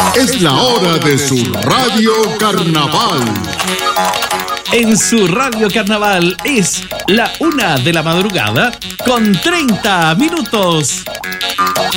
Es la hora de su Radio Carnaval. En su Radio Carnaval es la 1 de la madrugada con 30 minutos.